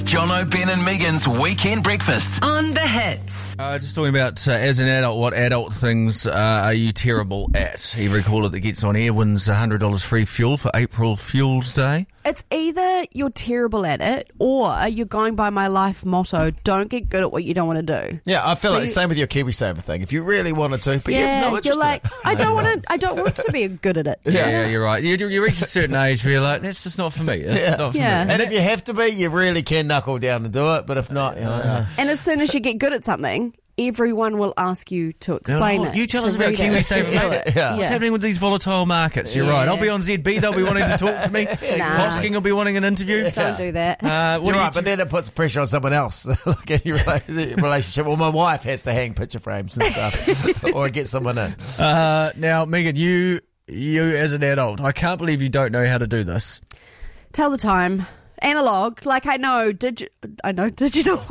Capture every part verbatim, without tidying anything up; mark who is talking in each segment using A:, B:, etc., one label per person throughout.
A: Jono, Ben and Megan's Weekend Breakfast.
B: On the Hits.
C: Uh, just talking about, uh, as an adult, what adult things uh, are you terrible at? Every caller that gets on air wins one hundred dollars free fuel for April Fuels Day.
D: It's either you're terrible at it or you're going by my life motto, don't get good at what you don't want to do.
E: Yeah, I feel
D: So
E: like
D: you-
E: same with your KiwiSaver thing. If you really wanted to, but
D: Yeah,
E: you're no
D: you're
E: interest
D: like,
E: in it.
D: I don't want to. I don't want to be good at it.
C: Yeah, yeah you're right. You, you reach a certain age where you're like, that's just not for me. That's
E: Yeah.
C: not for
D: Yeah.
C: me.
E: And if you have to be, you really can knuckle down and do it. But if not, you know, uh,
D: And as soon as you get good at something, everyone will ask you to explain
C: Oh,
D: it.
C: you tell
D: to
C: us about
D: read it,
C: KiwiSaver,
D: to do
C: mate.
D: it.
E: Yeah.
C: What's happening with these volatile markets? You're
D: Yeah.
C: right. I'll be on Z B. They'll be wanting to talk to me.
D: Nah.
C: Hosking will be wanting an interview.
D: Don't do that.
C: Uh, what
E: you're
C: do you
E: right. But then it puts pressure on someone else, like in your rela- relationship. Well, my wife has to hang picture frames and stuff, or get someone in.
C: Uh, now, Megan, you you as an adult, I can't believe you don't know how to do this.
D: Tell the time. Analog, like I know, digi- I know digital.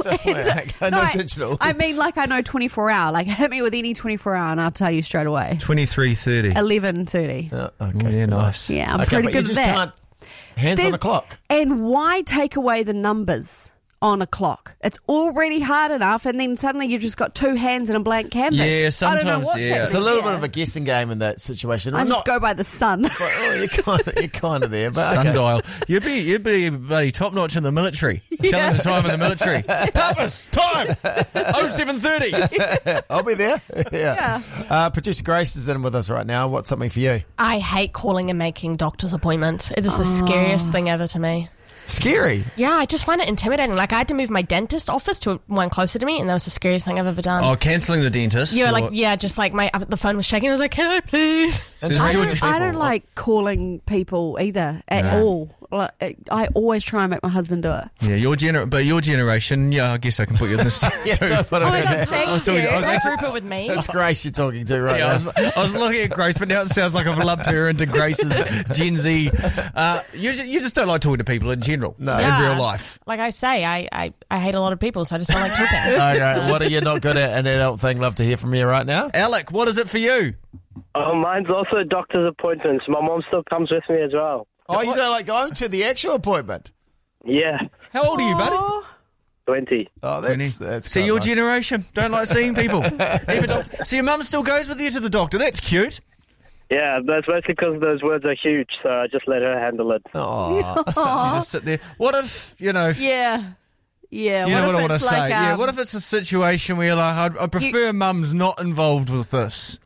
E: I know
D: No,
E: digital.
D: I mean, like I know twenty-four hour. Like hit me with any twenty-four hour, and I'll tell you straight away.
C: twenty-three thirty.
D: Eleven thirty.
E: Uh,
C: Oh,
E: okay.
C: yeah, nice.
D: Yeah, I'm
E: Okay,
D: pretty
E: but
D: good
E: you
D: at
E: just
D: that.
E: can't. Hands on
D: Then-
E: a clock.
D: And why take away the numbers on a clock? It's already hard enough, and then suddenly you've just got two hands and a blank canvas.
C: Yeah,
D: I don't know
C: sometimes,
D: what's
C: yeah.
D: happening
E: It's a little
D: here.
E: bit of a guessing game in that situation.
D: I
E: I'm
D: just
E: not.
D: go by the sun.
E: Like, oh, you're kind of, you're kind of there, but okay.
C: Sundial. You'd be you'd be bloody top notch in the military. Telling the time in the military. Papas, time. Oh seven thirty.
E: I'll be there. yeah.
D: Yeah.
E: Uh, Producer Grace is in with us right now. What's something for you?
F: I hate calling and making doctor's appointments. It is the scariest thing ever to me.
E: Scary.
F: Yeah, I just find it intimidating. Like, I had to move my dentist office to one closer to me, and that was the scariest thing I've ever done.
C: Oh, cancelling the dentist.
F: yeah,
C: or-
F: like, yeah, just like my the phone was shaking. I was like, can I please?
C: So this
D: I
C: is your-
D: don't, I don't like calling people either at
C: No.
D: all. Like, I always try and make my husband do it.
C: Yeah, your gener- but your generation, yeah, I guess I can put you in this.
E: Yeah, don't put it
D: Oh my
E: in
D: god,
E: there.
D: thank
C: I was talking-
D: you.
C: I was
F: Don't
C: actually-
F: group it with me.
E: That's Grace you're talking to right
C: Yeah, I
E: now.
C: was, I was looking at Grace, but now it sounds like I've lumped her into Grace's Gen Z. Uh, you, you just don't like talking to people in general,
E: No.
C: in
F: Yeah.
C: real life.
F: Like I say, I, I, I hate a lot of people, so I just don't like talking.
E: Okay, what are you not good at? An adult thing. Love to hear from you right now.
C: Alec, what is it for you?
G: Oh, mine's also doctor's appointments. My mom still comes with me as well.
E: Oh, you don't like going to the actual appointment?
G: Yeah,
C: How old are you, buddy?
D: Oh,
G: twenty.
E: Oh, that's that's.
C: See,
E: quite
C: your
E: nice.
C: generation don't like seeing people. Even doc- See, your mum still goes with you to the doctor. That's cute.
G: Yeah, that's mostly because those words are huge, so I just let her handle it.
E: Oh,
C: You just sit there. What if, you know, if,
D: yeah. Yeah.
C: you know what
D: if
C: I want to
D: it's
C: say?
D: like,
C: yeah,
D: um,
C: what if it's a situation where, like, I'd, I prefer mum's not involved with this?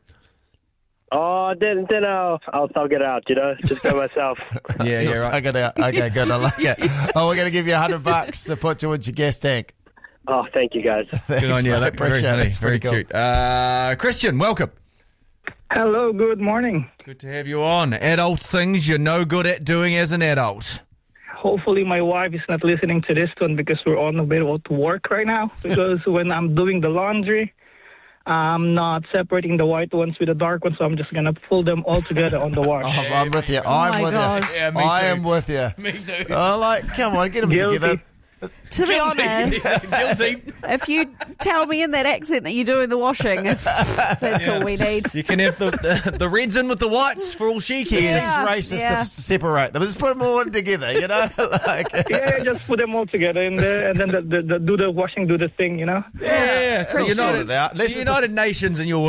G: Oh, then then I'll I'll thug it out, you know, just go myself.
C: Yeah, yeah, right.
E: I got it. Okay, good. I like it. Oh, we're gonna give you a hundred bucks to put towards your gas tank.
G: Oh, thank you guys.
C: Good on you,
E: mate.
C: Alec. Very
E: Appreciate it.
C: funny,
E: It's
C: very
E: pretty cool.
C: cute. Uh, Christian, welcome.
H: Hello, good morning.
C: Good to have you on. Adult things you're no good at doing as an adult.
H: Hopefully my wife is not listening to this one because we're on the way to work right now. Because when I'm doing the laundry, I'm not separating the white ones with the dark ones, so I'm just going to pull them all together on the wash.
E: Oh, I'm with you. I'm
D: my
E: with
D: gosh.
E: you.
C: Yeah, me
E: I
C: too.
E: am with you.
C: Me too.
E: Oh, like, come on, get them
H: Guilty.
E: together.
D: To be honest,
C: Guilty.
D: if you tell me in that accent that you're doing the washing, if that's all we need.
C: You can have the, the the reds in with the whites for all she cares.
E: This
D: Yeah.
E: is racist
D: yeah.
E: to separate them. Just put them all in together, you know? like,
H: Yeah, just put them all together in there, and then the, the, the, do the washing, do the thing, you know?
C: Yeah, so
E: We'll sort
C: United,
E: it out. Unless
C: the
E: it's a-
C: United Nations and your